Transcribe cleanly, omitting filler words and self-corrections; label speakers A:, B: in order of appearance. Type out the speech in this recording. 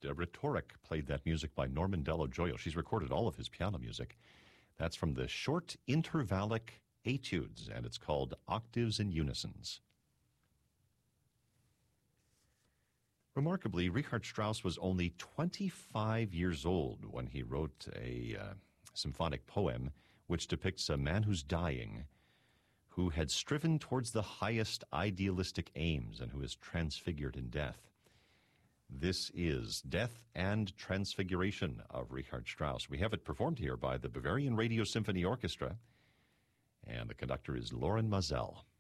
A: Rhetoric played that music by Norman Dello Gioia. She's recorded all of his piano music. That's from the Short Intervallic Etudes, and it's called Octaves and Unisons. Remarkably, Richard Strauss was only 25 years old when he wrote a symphonic poem which depicts a man who's dying, who had striven towards the highest idealistic aims and who is transfigured in death. This is Death and Transfiguration of Richard Strauss. We have it performed here by the Bavarian Radio Symphony Orchestra, and the conductor is Loren Mazel.